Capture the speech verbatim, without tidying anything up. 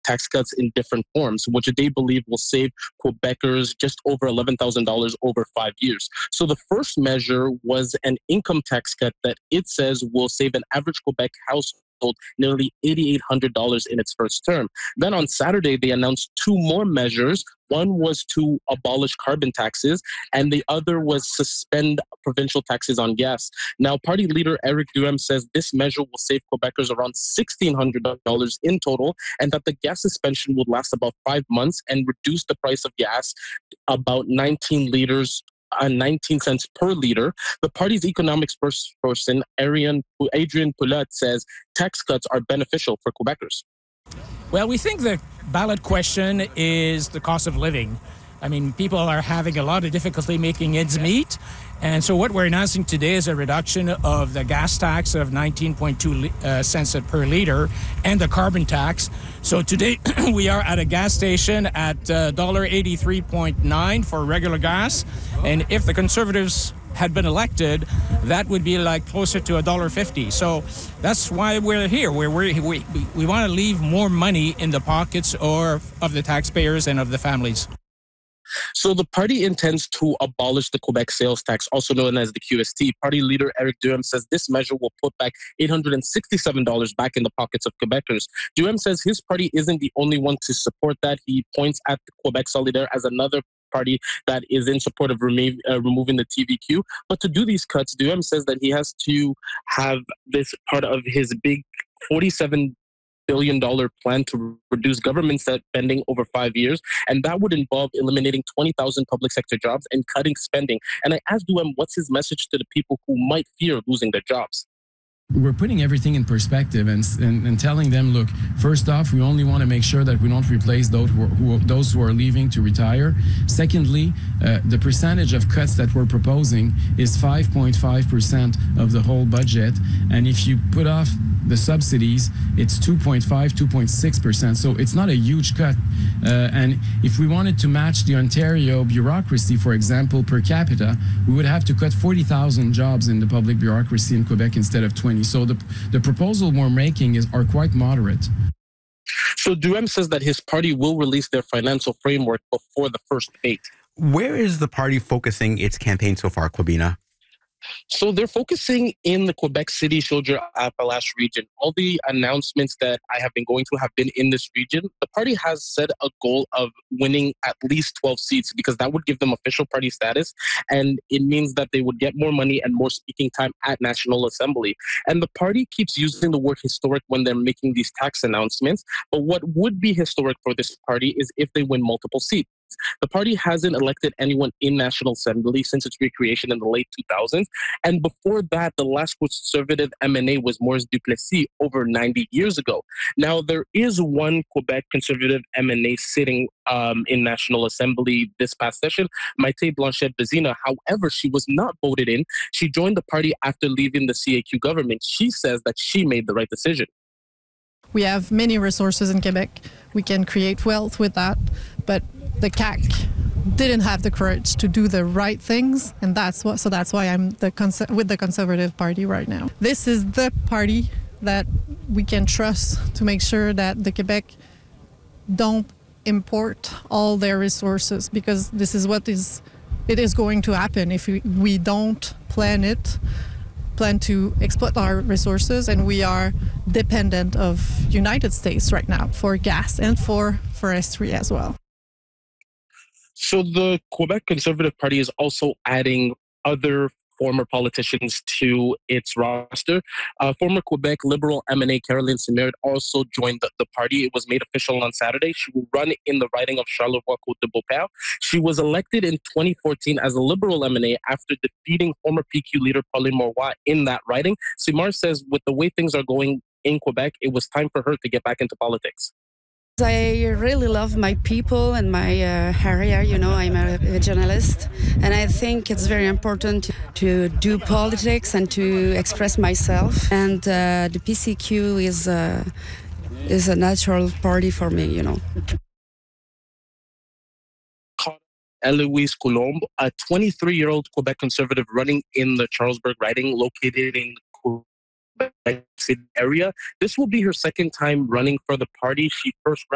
tax cuts in different forms, which they believe will save Quebecers just over eleven thousand dollars over five years. So the first measure was an income tax cut that it says will save an average Quebec household nearly eight thousand eight hundred dollars in its first term. Then on Saturday, they announced two more measures. One was to abolish carbon taxes, and the other was suspend provincial taxes on gas. Now, party leader Eric Duhem says this measure will save Quebecers around one thousand six hundred dollars in total, and that the gas suspension would last about five months and reduce the price of gas about nineteen liters uh, nineteen cents per liter. The party's economics person, Adrian, Adrian Poulet, says tax cuts are beneficial for Quebecers. Well, we think the ballot question is the cost of living. I mean, people are having a lot of difficulty making ends meet. And so what we're announcing today is a reduction of the gas tax of nineteen point two uh, cents per liter and the carbon tax. So today we are at a gas station at uh, one dollar eighty-three point nine for regular gas. And if the Conservatives had been elected, that would be like closer to one dollar fifty. So that's why we're here. We're, we're, we we want to leave more money in the pockets or of the taxpayers and of the families. So the party intends to abolish the Quebec sales tax, also known as the Q S T. Party leader Eric Duhem says this measure will put back eight hundred sixty-seven dollars back in the pockets of Quebecers. Duhem says his party isn't the only one to support that. He points at the Quebec Solidaire as another party that is in support of remo- uh, removing the T V Q. But to do these cuts, Duhem says that he has to have this part of his big forty-seven billion dollars plan to reduce government spending over five years. And that would involve eliminating twenty thousand public sector jobs and cutting spending. And I asked Duhem, what's his message to the people who might fear losing their jobs? We're putting everything in perspective and, and, and telling them, look, first off, we only want to make sure that we don't replace those who are, who, those who are leaving to retire. Secondly, uh, the percentage of cuts that we're proposing is five point five percent of the whole budget. And if you put off the subsidies, it's two point five, two point six percent. So it's not a huge cut. Uh, and if we wanted to match the Ontario bureaucracy, for example, per capita, we would have to cut forty thousand jobs in the public bureaucracy in Quebec instead of twenty. So the the proposal we're making is are quite moderate. So Duhem says that his party will release their financial framework before the first debate. Where is the party focusing its campaign so far, Kwabena? So they're focusing in the Quebec City, Chaudière-Appalaches region. All the announcements that I have been going to have been in this region. The party has set a goal of winning at least twelve seats because that would give them official party status. And it means that they would get more money and more speaking time at National Assembly. And the party keeps using the word historic when they're making these tax announcements. But what would be historic for this party is if they win multiple seats. The party hasn't elected anyone in National Assembly since its recreation in the late two thousands. And before that, the last conservative M N A was Maurice Duplessis over ninety years ago. Now, there is one Quebec conservative M N A sitting um, in National Assembly this past session, Maite Blanchette-Bézina. However, she was not voted in. She joined the party after leaving the C A Q government. She says that she made the right decision. We have many resources in Quebec. We can create wealth with that. But the C A Q didn't have the courage to do the right things, and that's what. So that's why I'm the cons- with the Conservative Party right now. This is the party that we can trust to make sure that the Quebec don't import all their resources, because this is what is it is going to happen if we, we don't plan it. plan to exploit our resources, and we are dependent of United States right now for gas and for forestry as well. So the Quebec Conservative Party is also adding other former politicians to its roster. Uh, former Quebec Liberal M N A Caroline Simard also joined the, the party. It was made official on Saturday. She will run in the riding of Charlevoix-Côte-de-Beauport. She was elected in twenty fourteen as a Liberal M N A after defeating former P Q leader Pauline Marois in that riding. Simard says with the way things are going in Quebec, it was time for her to get back into politics. I really love my people and my uh, area. You know, I'm a, a journalist, and I think it's very important to, to do politics and to express myself. And uh, the P C Q is uh, is a natural party for me. You know. Eloise Coulombe, a twenty-three-year-old Quebec conservative running in the Charlesbourg riding located in Quebec City area. This will be her second time running for the party. She first